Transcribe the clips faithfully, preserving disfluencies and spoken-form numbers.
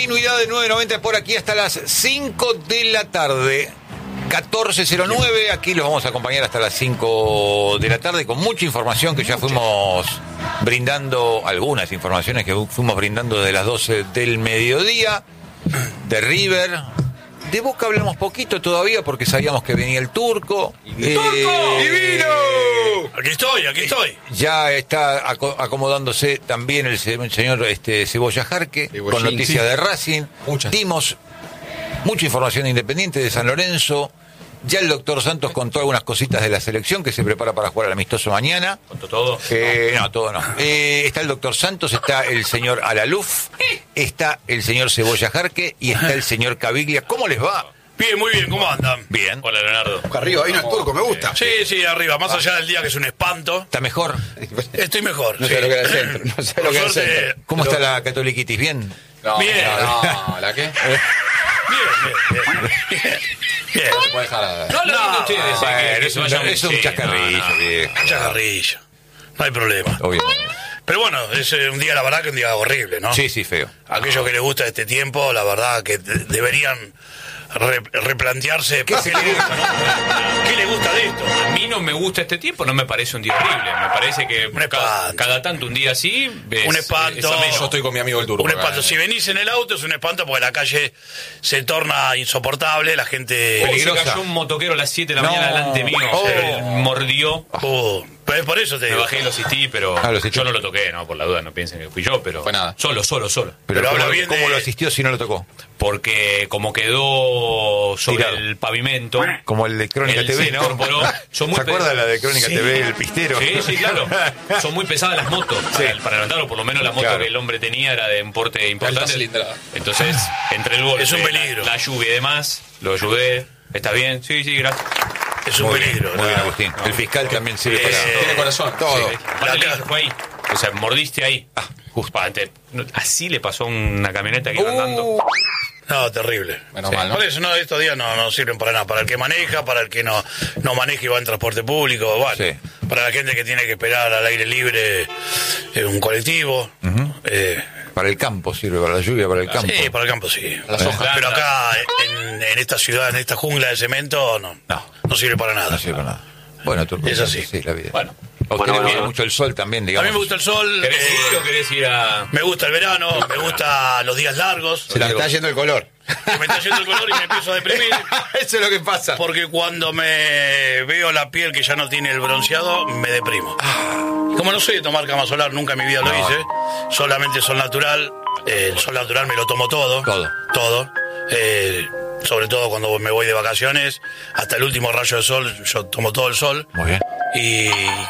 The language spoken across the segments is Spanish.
continuidad de nueve noventa por aquí hasta las cinco de la tarde. catorce cero nueve, aquí los vamos a acompañar hasta las cinco de la tarde con mucha información que ya fuimos brindando, algunas informaciones que fuimos brindando desde las doce del mediodía, de River. De Boca hablamos poquito todavía porque sabíamos que venía el turco. Eh, ¡Turco! ¡Divino! Aquí estoy, aquí estoy. Ya está aco- acomodándose también el, se- el señor este, Cebolla Jarque con noticias sí. de Racing. Muchas. Dimos mucha información independiente de San Lorenzo. Ya el doctor Santos contó algunas cositas de la selección que se prepara para jugar al amistoso mañana. ¿Contó todo? Eh, no. no, todo no. Eh, está el doctor Santos, está el señor Alaluf, está el señor Cebolla Jarque y está el señor Caviglia. ¿Cómo les va? Bien, muy bien, ¿cómo andan? Bien. Hola, Leonardo. Acá arriba, vino el turco, me gusta. Sí, sí, arriba, más allá del día que es un espanto. ¿Está mejor? Estoy mejor. No sí. sé lo que era el centro. No sé lo que era el Por suerte, centro. ¿Cómo está la catoliquitis? ¿Bien? No, Bien. No, ¿la qué? Bien, bien, bien. Bien. Bien. No se puede dejar a... No, no, no, Bueno, es un, es un chascarrillo, viejo. Chacarrillo. No hay problema. Obvio. Pero bueno, es eh, un día, la verdad, que un día horrible, ¿no? Sí, sí, feo. Aquellos que les gusta este tiempo, la verdad que de- deberían re- replantearse por qué les gusta, ¿no? ¿Qué les gusta de esto? A mí no me gusta este tiempo, no me parece un día horrible. Me parece que Un cada, espanto. cada tanto un día así es, Un espanto. es ameno. Yo estoy con mi amigo el turco. Un acá, espanto. eh. Si venís en el auto es un espanto porque la calle se torna insoportable, la gente... Hoy se Peligrosa. cayó un motoquero a las siete de la No. mañana delante mío. Oh. Se mordió. Oh, pero por eso te Me digo. bajé, lo asistí, pero Ah, lo asistí. yo no lo toqué, no, por la duda, no piensen que fui yo, pero Fue nada. solo, solo, solo. Pero, Pero habla ¿cómo, bien cómo de- lo asistió si no lo tocó? Porque como quedó sobre Tirado. el pavimento, Como el de Crónica él T V, se ¿no? incorporó. Son muy ¿Se acuerda pe- la de Crónica Sí. T V, el pistero? Sí, sí, claro. Son muy pesadas las motos para, para levantarlo. Por lo menos la moto Claro. que el hombre tenía era de un porte Alta importante. cilindrada. Entonces, entre el golpe, Es un peligro. La, la lluvia y demás, lo ayudé. ¿Está bien? Sí, sí, gracias. Es un Muy bien, peligro. muy bien, ¿no? Agustín. El fiscal también sirve Eh, para... Tiene corazón. Todo. Sí, aparte le dije, fue ahí. O sea, mordiste ahí. Ah, justo. Antes, no, así le pasó a una camioneta que iba andando. Uh, No, terrible. Menos Sí. mal, ¿no? Por eso, no, estos días no, no sirven para nada. Para el que maneja, para el que no, no maneja y va en transporte público, bueno, Sí. para la gente que tiene que esperar al aire libre en un colectivo. eh, para el campo sirve, para la lluvia, para el campo. sí, para el campo sí. Las hojas. Pero acá, en, en esta ciudad, en esta jungla de cemento, no, No. no sirve para nada. No sirve para nada. Bueno, Turco, Es así. Sí, la vida. Bueno. A usted le gusta mucho el sol también, A digamos. mí me gusta el sol, ¿Querés eh, ir o querés ir a...? me gusta el verano, me gustan los días largos. Se le está yendo el color. que me está yendo el color y me empiezo a deprimir. Eso es lo que pasa. Porque cuando me veo la piel que ya no tiene el bronceado, me deprimo. Como no soy de tomar cama solar, nunca en mi vida lo No. hice. Solamente sol natural. Eh, el sol natural me lo tomo todo. Todo. Todo. Eh, sobre todo cuando me voy de vacaciones. Hasta el último rayo de sol, yo tomo todo el sol. Muy bien. Y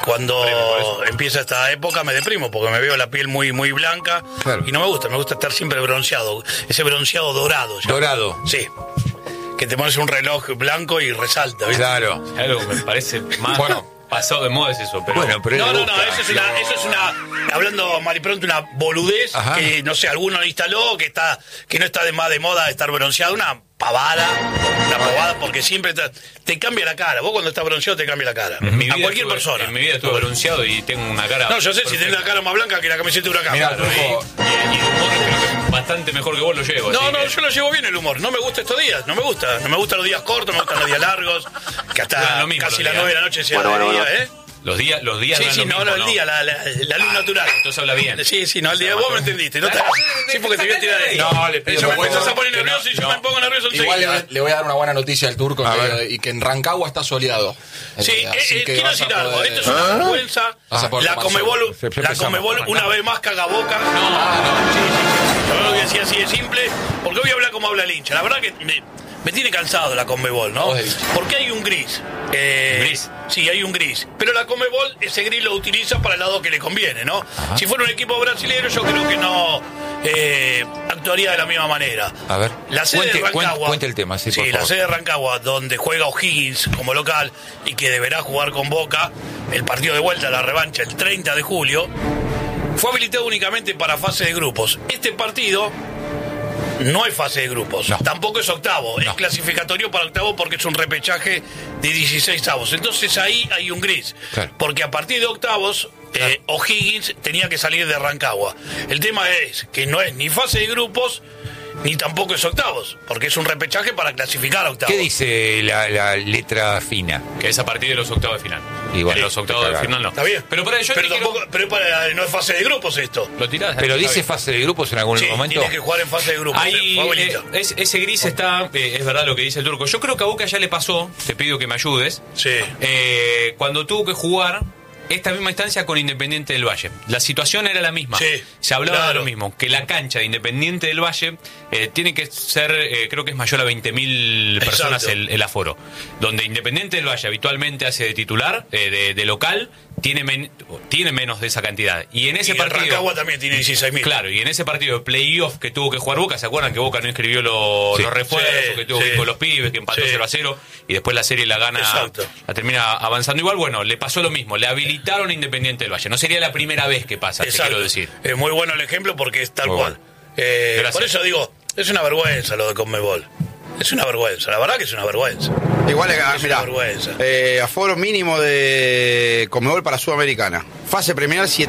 cuando empieza esta época me deprimo porque me veo la piel muy muy blanca. Claro. Y no me gusta, me gusta estar siempre bronceado. Ese bronceado dorado. ya. Dorado. Sí. Que te pones un reloj blanco y resalta, ¿viste? Claro. Algo que me parece más Bueno. pasado de moda es eso, pero... Bueno, pero No, le no, no, gusta. eso es una, eso es una, hablando mal y pronto, una boludez Ajá. que, no sé, alguno lo instaló, que está, que no está de más de moda estar bronceado, una pavada, una pavada, porque siempre te, te cambia la cara. Vos cuando estás bronceado te cambia la cara. En mi A vida cualquier estuve- persona. En mi vida estuve bronceado y tengo una cara... No, yo sé, si perfecta. tenés la cara más blanca que la camiseta de Huracán. Mirá, Claro, Turco, y- Y, y de humor creo que bastante mejor que vos lo llevo. No, así no, que- yo lo llevo bien el humor. No me gusta estos días, no me gusta. No me gustan los días cortos, me gustan los días largos, que hasta Bueno, lo mismo casi los las días. nueve de la noche sea Bueno, de bueno, día, bueno. ¿eh? Los días, los días Sí, dan sí, lo no, mismo, no, el día, la, la, la luz Ah, natural. entonces habla bien. Sí, sí, no, el día. Vos me entendiste, no te, sí, porque te voy a tirar de ahí. No, le pido Yo me por empezás favor a poner que nervioso no, y yo no. me pongo nervioso Igual enseguida. le, le voy a dar una buena noticia al turco en A medio ver. de- y que en Rancagua está soleado. Sí, Eh, eh, así eh, que quiero vas a decir algo. poder- Esto es una vergüenza. Vas a poder La tomar Comebol, sol. Se- se la empezamos. Comebol una vez más caga boca. No, no, sí, sí, sí. Yo lo voy a decir así de simple, porque voy a hablar como habla el hincha. La verdad que me, me tiene cansado la Comebol, ¿no? Vos del hincha. Porque hay un gris. Eh, ¿Gris? Sí, hay un gris. Pero la Comebol ese gris lo utiliza para el lado que le conviene, ¿no? Si fuera un equipo brasileño, yo creo que no eh, actuaría de la misma manera. A ver, La sede cuente- de Rancagua. cuente- cuente el tema, sí, por la favor. sede de Rancagua, donde juega O'Higgins como local y que deberá jugar con Boca el partido de vuelta, la revancha, el treinta de julio, fue habilitado únicamente para fase de grupos. Este partido no es fase de grupos, No. tampoco es octavo, es No. clasificatorio para octavo porque es un repechaje de dieciséis avos. Entonces ahí hay un gris, Claro. porque a partir de octavos eh, O'Higgins tenía que salir de Rancagua. El tema es que no es ni fase de grupos ni tampoco es octavos, porque es un repechaje para clasificar a octavos. ¿Qué dice la, la letra fina? Que es a partir de los octavos de final. Y bueno, en los octavos de final no. Está bien. Pero para yo pero te quiero- tampoco, pero para, no es fase de grupos esto. Lo tirás. Pero está dice bien. fase de grupos en algún Sí, momento. tienes que jugar en fase de grupos. Ahí, Fue abuelito. eh, es- ese gris está, eh, es verdad lo que dice el turco. Yo creo que a Boca ya le pasó, te pido que me ayudes. Sí. Eh, cuando tuvo que jugar esta misma instancia con Independiente del Valle. La situación era la misma. Sí, Se hablaba claro. de lo mismo, que la cancha de Independiente del Valle eh, tiene que ser, eh, creo que es mayor a veinte mil personas Exacto. el, el aforo. Donde Independiente del Valle habitualmente hace de titular, eh, de, de local, tiene, men- tiene menos de esa cantidad. Y en ese y partido... Rancagua también tiene dieciséis mil. Claro, y en ese partido de playoff que tuvo que jugar Boca, ¿se acuerdan que Boca no inscribió lo- Sí. los refuerzos, Sí, que tuvo sí. que ir con los pibes, que empató Sí. cero a cero, y después la serie la gana, Exacto. la termina avanzando igual? Bueno, le pasó lo mismo, le habilitaron a Independiente del Valle. No sería la primera vez que pasa, te Exacto. quiero decir. Es muy bueno el ejemplo porque es tal Muy cual. Eh, Gracias. por eso digo, es una vergüenza lo de Conmebol. Es una vergüenza, la verdad que es una vergüenza. Igual, eh, Es mirá, una vergüenza. eh, aforo mínimo de Conmebol para Sudamericana. Fase preliminar, siete